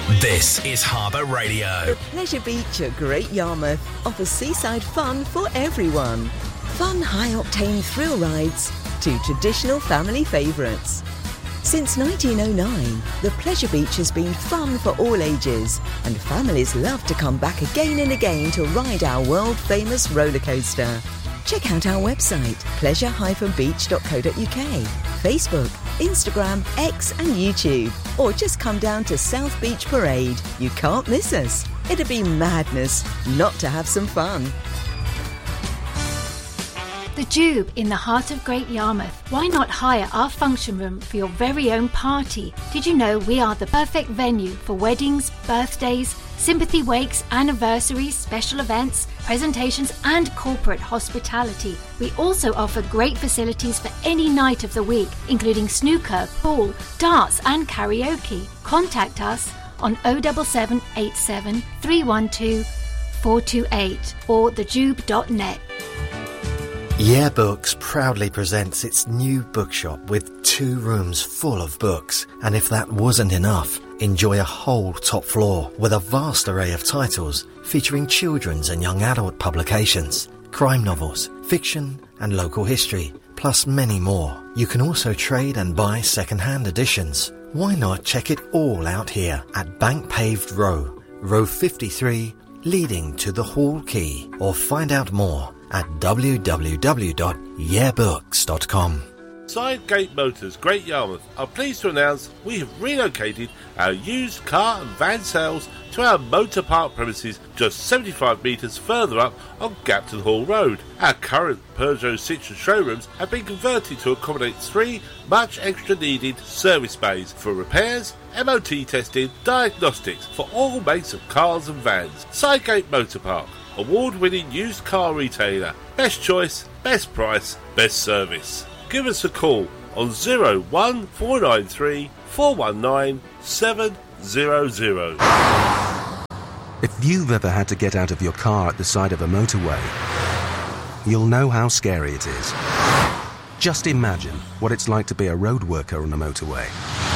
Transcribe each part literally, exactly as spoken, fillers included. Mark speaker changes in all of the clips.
Speaker 1: This is Harbour Radio.
Speaker 2: The Pleasure Beach at Great Yarmouth offers seaside fun for everyone. Fun high-octane thrill rides to traditional family favourites. Since nineteen oh nine, the Pleasure Beach has been fun for all ages, and families love to come back again and again to ride our world-famous roller coaster. Check out our website, pleasure dash beach dot co dot uk, Facebook, Instagram, X and YouTube, or just come down to South Beach Parade. You can't miss us. It'd be madness not to have some fun.
Speaker 3: The Jube in the heart of Great Yarmouth. Why not hire our function room for your very own party? Did you know we are the perfect venue for weddings, birthdays, sympathy wakes, anniversaries, special events, presentations and corporate hospitality. We also offer great facilities for any night of the week, including snooker, pool, darts and karaoke. Contact us on oh seven seven eight seven three one two four two eight or the jube dot net.
Speaker 4: Yeah Books proudly presents its new bookshop with two rooms full of books. And if that wasn't enough, enjoy a whole top floor with a vast array of titles featuring children's and young adult publications, crime novels, fiction and local history, plus many more. You can also trade and buy second-hand editions. Why not check it all out here at Bank Paved Row, row fifty-three, leading to the Hall Quay, or find out more at w w w dot yeah books dot com.
Speaker 5: Sidegate Motors, Great Yarmouth, are pleased to announce we have relocated our used car and van sales to our motor park premises just seventy-five metres further up on Gapton Hall Road. Our current Peugeot Citroën showrooms have been converted to accommodate three much extra needed service bays for repairs, M O T testing, diagnostics for all makes of cars and vans. Sidegate Motor Park, award-winning used car retailer. Best choice, best price, best service. Give us a call on zero one four nine three four one nine seven zero zero.
Speaker 6: If you've ever had to get out of your car at the side of a motorway, you'll know how scary it is. Just imagine what it's like to be a road worker on a motorway.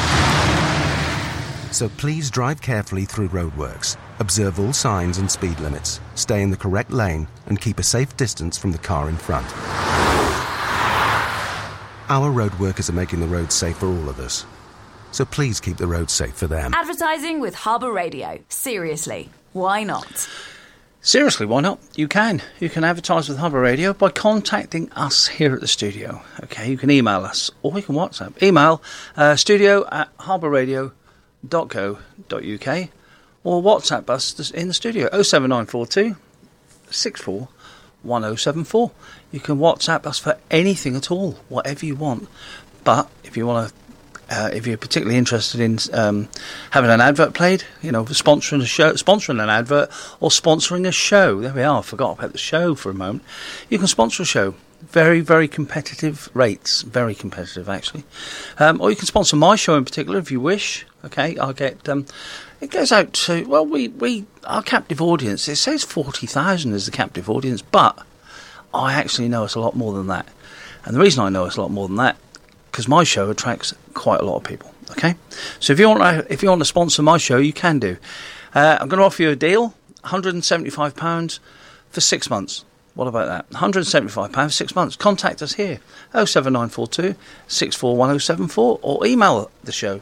Speaker 6: So please drive carefully through roadworks, observe all signs and speed limits, stay in the correct lane and keep a safe distance from the car in front. Our road workers are making the roads safe for all of us. So please keep the roads safe for them.
Speaker 7: Advertising with Harbour Radio. Seriously, why not?
Speaker 8: Seriously, why not? You can. You can advertise with Harbour Radio by contacting us here at the studio. Okay, you can email us or you can WhatsApp. Email uh, studio at harbour radio dot co dot uk or WhatsApp us in the studio oh seven nine four two six four one oh seven four. You can WhatsApp us for anything at all, whatever you want. But if you want to, uh, if you're particularly interested in um, having an advert played, you know, sponsoring a show, sponsoring an advert, or sponsoring a show. There we are. I forgot about the show for a moment. You can sponsor a show. Very, very competitive rates. Very competitive, actually. Um, or you can sponsor my show in particular if you wish. Okay, I'll get. Um, it goes out to well, we we our captive audience. It says forty thousand is the captive audience, but I actually know it's a lot more than that. And the reason I know it's a lot more than that, because my show attracts quite a lot of people. Okay, so if you want to, if you want to sponsor my show, you can do. Uh, I'm going to offer you a deal: one hundred and seventy-five pounds for six months. What about that? one hundred and seventy-five pounds for six months. Contact us here: oh seven nine four two six four one oh seven four, or email the show,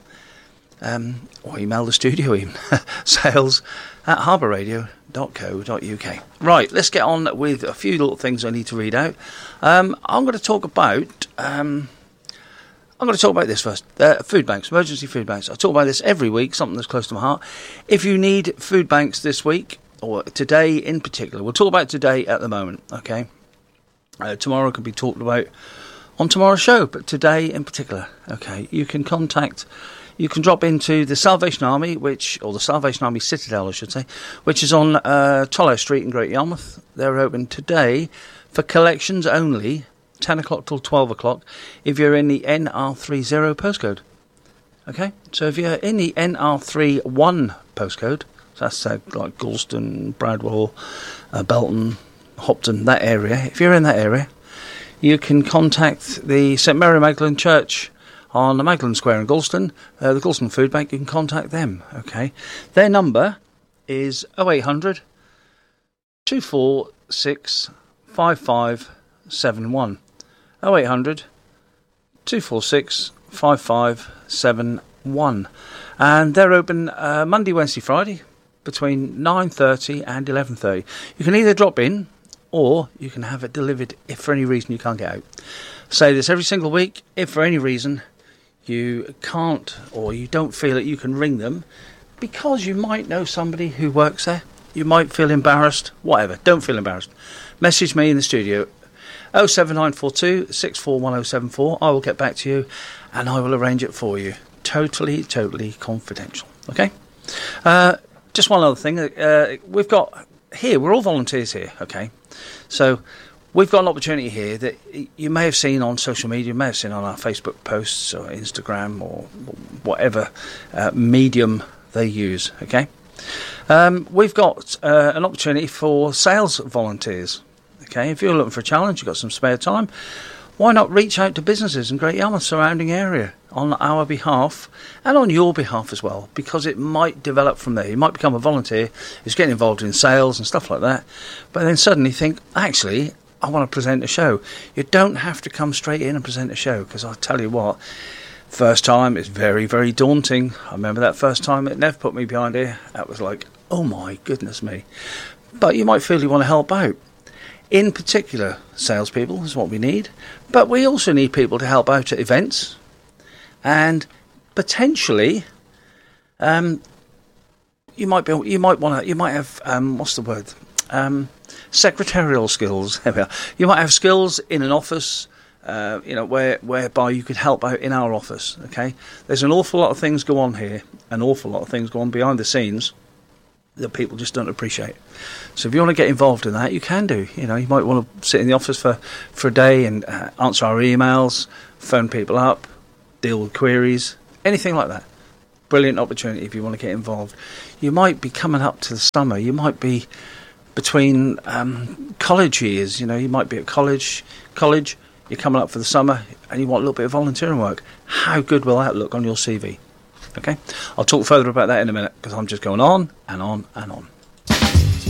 Speaker 8: um, or email the studio even sales at harbour radio dot co dot uk. Right, let's get on with a few little things I need to read out. Um, I'm going to talk about. Um, I'm going to talk about this first. Uh, food banks, emergency food banks. I talk about this every week, something that's close to my heart. If you need food banks this week, or today in particular, we'll talk about today at the moment, okay? Uh, tomorrow can be talked about on tomorrow's show, but today in particular, okay? You can contact, you can drop into the Salvation Army, which, or the Salvation Army Citadel, I should say, which is on uh, Tollow Street in Great Yarmouth. They're open today for collections only, ten o'clock till twelve o'clock, if you're in the N R thirty postcode. Okay? So if you're in the N R thirty-one postcode, so that's uh, like Galston, Bradwell, uh, Belton, Hopton, that area, if you're in that area, you can contact the St Mary Magdalene Church on the Magdalen Square in Galston, uh, the Galston Food Bank, you can contact them, okay? Their number is oh eight hundred, two four six, five five seven one. oh eight hundred, two four six, five five seven one. And they're open uh, Monday, Wednesday, Friday between nine thirty and eleven thirty. You can either drop in or you can have it delivered if for any reason you can't get out. Say this every single week. If for any reason you can't or you don't feel that you can ring them because you might know somebody who works there, you might feel embarrassed, whatever, don't feel embarrassed. Message me in the studio, oh seven nine four two, six four one oh seven four. I will get back to you and I will arrange it for you. Totally, totally confidential. Okay? Uh, just one other thing. Uh, we've got here, we're all volunteers here, okay? So we've got an opportunity here that you may have seen on social media, you may have seen on our Facebook posts or Instagram or whatever uh, medium they use, okay? Um, we've got uh, an opportunity for sales volunteers, okay? If you're looking for a challenge, you've got some spare time, why not reach out to businesses in Great Yarmouth surrounding area on our behalf and on your behalf as well, because it might develop from there. You might become a volunteer who's getting involved in sales and stuff like that, but then suddenly think, actually, I want to present a show. You don't have to come straight in and present a show, because I'll tell you what, first time is very, very daunting. I remember that first time it never put me behind here. That was like, oh my goodness me. But you might feel you want to help out. In particular, salespeople is what we need, but we also need people to help out at events, and potentially, um, you might be, you might want to, you might have, um, what's the word, um, secretarial skills. There we are. You might have skills in an office, uh, you know, where whereby you could help out in our office. Okay, there's an awful lot of things go on here, an awful lot of things go on behind the scenes that people just don't appreciate. So if you want to get involved in that, you can do. You know, you might want to sit in the office for, for a day and uh, answer our emails, phone people up, deal with queries, anything like that. Brilliant opportunity if you want to get involved. You might be coming up to the summer. You might be between um, college years. You know, you might be at college, college, you're coming up for the summer and you want a little bit of volunteering work. How good will that look on your C V? Okay, I'll talk further about that in a minute, because I'm just going on and on and on.